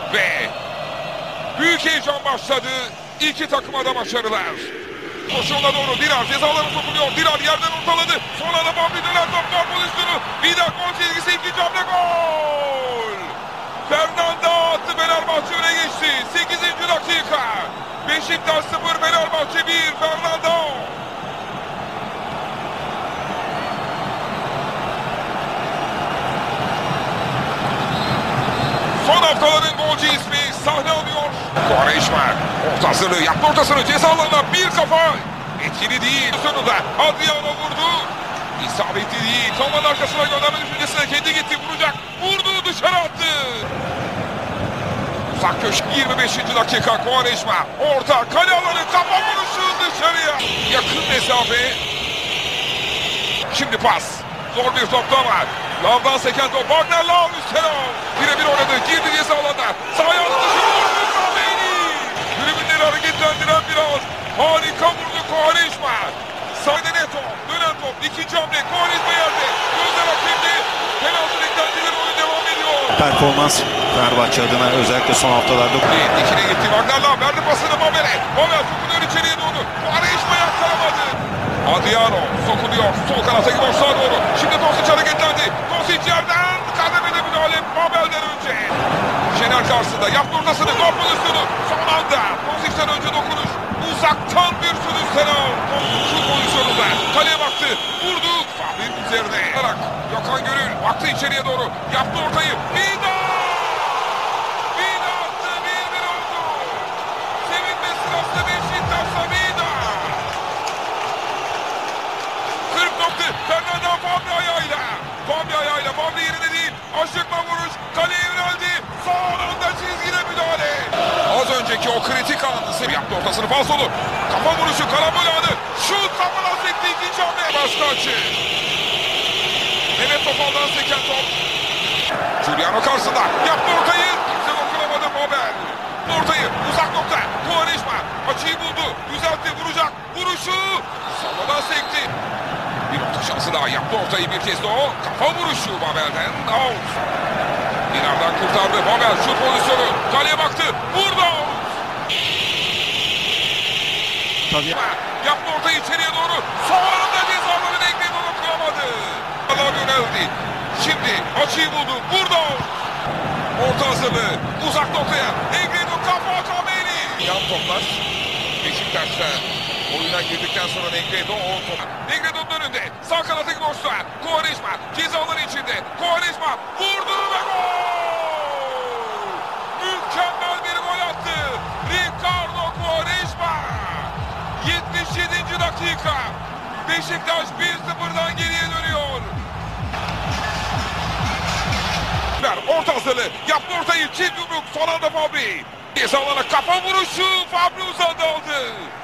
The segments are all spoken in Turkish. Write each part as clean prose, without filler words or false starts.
Ve büyük heyecan başladı. İki takıma da başarılar. Koşuğuna doğru Dirar cezalarına sokuluyor. Dirar yerden ortaladı. Sonra da Fabri döner top gol pozisyonu. Vida gol çizgisi, ikinci hamle gol. Fernanda attı, Fenerbahçe öne geçti. 8. dakika. Beşiktaş 0, Fenerbahçe 1. Fernanda. Son haftaların golcü ismi sahne alıyor. Quaresma orta hazırlığı yaptı, ortasını ceza alanına bir kafa. Etkili değil. Sonunda Adriano vurdu. İsabetli değil. Toman arkasına gönderme düşüncesine kendi gitti. Vuracak. Vurdu, dışarı attı. Uzak köşe 25. dakika. Quaresma orta kale alanı, kafa vuruşu dışarıya. Yakın mesafe. Şimdi pas. Zor bir top da var. Lavdan seken top. Wagner Lav üstüne. Birebir oynadı. Girdi ceza alanına. Sahaya attı. Tribünleri hareketlendiren biraz. Harika vurdu Quaresma. Sahne Neto. Dönen top. İkinci hamle. Quaresma yerde. Gözler hakemde. Penaltı beklentileri, oyun devam ediyor. Performans Fenerbahçe adına özellikle son haftalarda. Dikine gitti. Wagner Lav verdi pasını Babel'e. Babel sokuluyor içeriye doğru. Quaresma yakalamadı. Adriano sokuluyor. Sol kanata gidiyor, sağa doğru. Şimdi Dosic hareketlendi. Dosic yerden kademede müdahale Babel'den önce. Şener karşısında yaptı ortasını. Gol pozisyonu. Son anda Dosic'ten önce dokunuş. Uzaktan bir sürüş Selam. Şu pozisyonunda kaleye baktı. Vurdu. Fahri'nin üzerine. Gökhan Gönül baktı içeriye doğru. Yaptı ortayı. Vida! Vida attı. 1-1 oldu. Sevinme sırası Beşiktaş'ta Vida. 40 nokta. Fernanda Fabri ayağıyla. Fabri ayağıyla. Fabri yerine değil. Aşıkma vuruş. Kaleye yöneldi. Son anda çizgide müdahale. Az önceki o kritik anını sev yaptı, ortasını falsolu. Kafa vuruşu, karambol anı. Şut kafadan sekti, ikinci hamle. Başka açı. Mehmet Topal'dan seken top. Giuliano karşısında. Yaptı ortayı. Kimse dokunamadı Babel. Ortayı uzak nokta. Quaresma açıyı buldu. Düzeltti, vuracak. Vuruşu. Savadan sekti. Bir orta şansı daha, yaptı ortayı bir kez de o. Kafa vuruşu Babel'den. Out. Dinar'dan kurtardı. Babel şut pozisyonu. Kaleye baktı. Vurdu. Tabii. Yaptı ortayı içeriye doğru. Son anda cezalarını Negredo dokunamadı. Allah yöneldi. Şimdi açıyı buldu. Vurdu. Orta hazırlığı. Uzak noktaya. Negredo kafa Kameri. Yan toplar. Beşiktaş'ta oyuna girdikten sonra Negredo o top. Negredo'nun önünde. Sağ kanatı Gnos'ta. Quaresma cezaları içinde. Quaresma vurdu ve gol! Mükemmel bir gol attı. Ricardo Quaresma. 77. dakika. Beşiktaş 1-0'dan geriye dönüyor. Orta hazırlığı. Yaptı ortayı. Çift yumruk. Son anda Fabri. Cezalarına kafa vuruşu. Fabri uzadı aldı.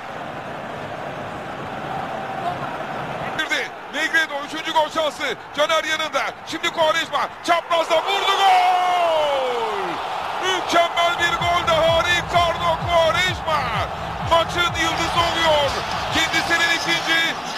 Negredo 3. gol şansı. Caner yanında. Şimdi Quaresma çaprazda vurdu, gol! Mükemmel bir gol daha Ricardo Quaresma. Maçın yıldızı oluyor. Kendisinin ikinci,